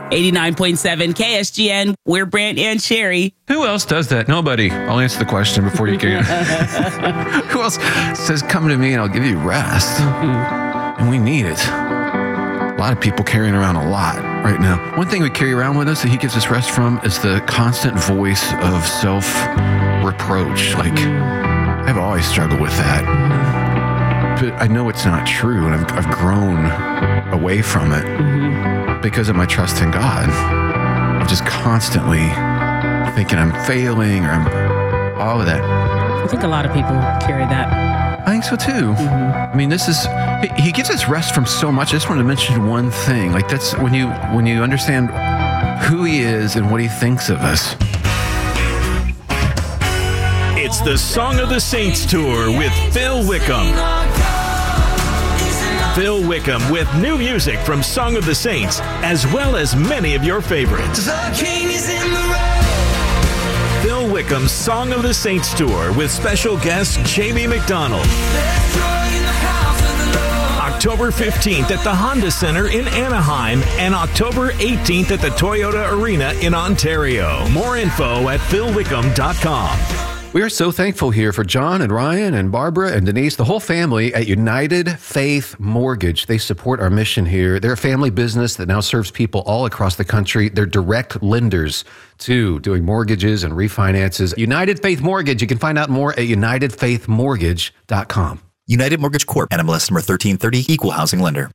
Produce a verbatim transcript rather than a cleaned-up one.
eighty-nine point seven K S G N. We're Brant and Sherry. Who else does that? Nobody. I'll answer the question before you can. Who else says, come to me and I'll give you rest? Mm-hmm. And we need it. A lot of people carrying around a lot right now. One thing we carry around with us that he gives us rest from is the constant voice of self-reproach. Like, I've always struggled with that. But I know it's not true, and I've, I've grown away from it mm-hmm. because of my trust in God. I'm just constantly thinking I'm failing or I'm all of that. I think a lot of people carry that. I think so too. Mm-hmm. I mean, this is, he, he gives us rest from so much. I just wanted to mention one thing. Like that's when you, when you understand who he is and what he thinks of us. It's the Song of the Saints Tour with Phil Wickham. Phil Wickham with new music from Song of the Saints, as well as many of your favorites. The King is in the road. Phil Wickham's Song of the Saints Tour with special guest Jamie McDonald. October fifteenth at the Honda Center in Anaheim and October eighteenth at the Toyota Arena in Ontario. More info at phil wickham dot com. We are so thankful here for John and Ryan and Barbara and Denise, the whole family at United Faith Mortgage. They support our mission here. They're a family business that now serves people all across the country. They're direct lenders too, doing mortgages and refinances. United Faith Mortgage. You can find out more at united faith mortgage dot com. United Mortgage Corp. N M L S number thirteen thirty, Equal Housing Lender.